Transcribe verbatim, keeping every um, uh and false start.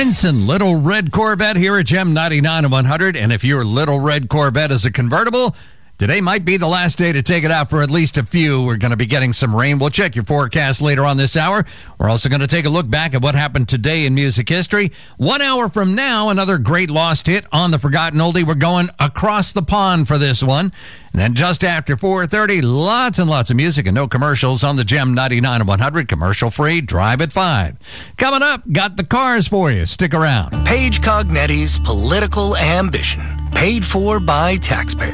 Brinson, Little Red Corvette here at Gem ninety-nine and one hundred. And if your Little Red Corvette is a convertible, today might be the last day to take it out for at least a few. We're going to be getting some rain. We'll check your forecast later on this hour. We're also going to take a look back at what happened today in music history. One hour from now, another great lost hit on the Forgotten Oldie. We're going across the pond for this one. And then just after four thirty, lots and lots of music and no commercials on the Gem ninety-nine and one hundred. Commercial-free, Drive at five. Coming up, got the cars for you. Stick around. Paige Cognetti's Political Ambition, paid for by taxpayers.